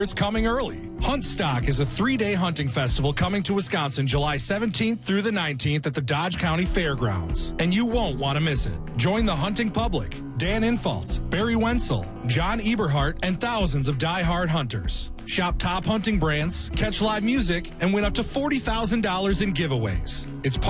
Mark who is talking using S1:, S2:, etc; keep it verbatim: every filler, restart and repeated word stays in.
S1: It's coming early. Huntstock is a three-day hunting festival coming to Wisconsin July seventeenth through the nineteenth at the Dodge County Fairgrounds. And you won't want to miss it. Join the hunting public, Dan Infalt, Barry Wenzel, John Eberhart, and thousands of die-hard hunters. Shop top hunting brands, catch live music, and win up to forty thousand dollars in giveaways. It's part